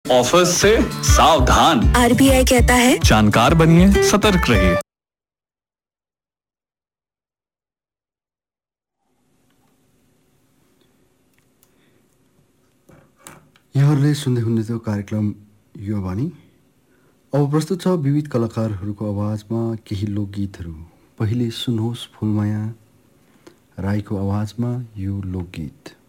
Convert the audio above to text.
Offers से सावधान। RBI कहता है जानकार बनिए, सतर्क रहिए। यहाँहरूले सुन्दै हुनुहुन्छ कार्यक्रम युवावाणी। अब प्रस्तुत छ विविध कलाकारहरूको आवाजमा केही लोकगीतहरू। पहिले सुन्नुहोस् फुलमाया राईको आवाजमा यो लोकगीत।